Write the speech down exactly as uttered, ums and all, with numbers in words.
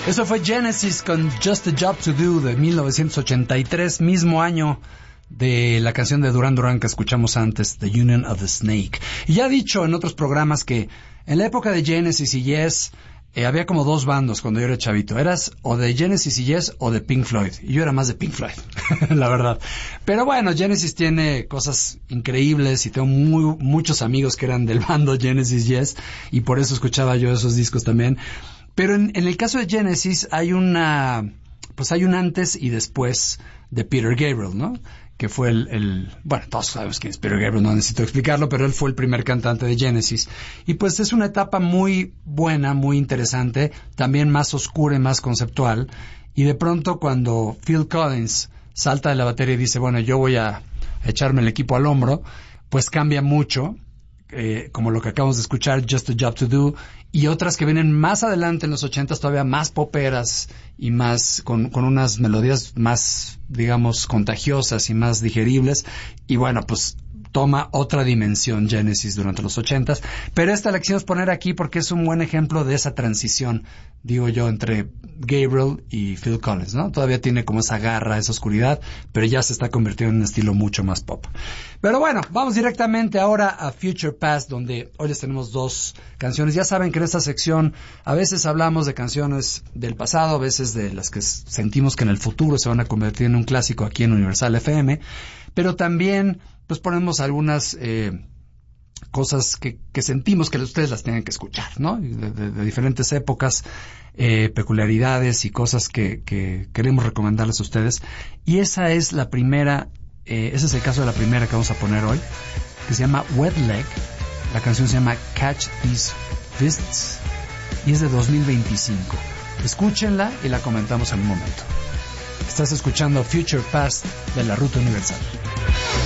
Eso fue Genesis con Just a Job to Do de mil novecientos ochenta y tres, mismo año de la canción de Duran Duran que escuchamos antes, The Union of the Snake. Y ya he dicho en otros programas que en la época de Genesis y Yes eh, había como dos bandos cuando yo era chavito. Eras o de Genesis y Yes o de Pink Floyd. Y yo era más de Pink Floyd, la verdad. Pero bueno, Genesis tiene cosas increíbles y tengo muy, muchos amigos que eran del bando Genesis Yes y por eso escuchaba yo esos discos también. Pero en, en el caso de Genesis hay una, pues hay un antes y después de Peter Gabriel, ¿no? Que fue el, el, bueno, todos sabemos quién es Peter Gabriel, no necesito explicarlo, pero él fue el primer cantante de Genesis. Y pues es una etapa muy buena, muy interesante, también más oscura y más conceptual. Y de pronto cuando Phil Collins salta de la batería y dice, bueno, yo voy a echarme el equipo al hombro, pues cambia mucho. Eh, como lo que acabamos de escuchar, Just a Job to Do, y otras que vienen más adelante en los ochentas, todavía más poperas y más, con, con unas melodías más, digamos, contagiosas y más digeribles, y bueno, pues toma otra dimensión Genesis durante los ochentas, pero esta la quisimos poner aquí porque es un buen ejemplo de esa transición, digo yo, entre Gabriel y Phil Collins, ¿no? Todavía tiene como esa garra, esa oscuridad, pero ya se está convirtiendo en un estilo mucho más pop. Pero bueno, vamos directamente ahora a Future Past, donde hoy les tenemos dos canciones. Ya saben que en esta sección a veces hablamos de canciones del pasado, a veces de las que sentimos que en el futuro se van a convertir en un clásico aquí en Universal F M, pero también pues ponemos algunas eh, cosas que, que sentimos que ustedes las tienen que escuchar, ¿no? De, de, de diferentes épocas, eh, peculiaridades y cosas que, que queremos recomendarles a ustedes. Y esa es la primera, eh, ese es el caso de la primera que vamos a poner hoy, que se llama Wet Leg. La canción se llama Catch These Fists y es de dos mil veinticinco. Escúchenla y la comentamos en un momento. Estás escuchando Future Past de la Ruta Universal.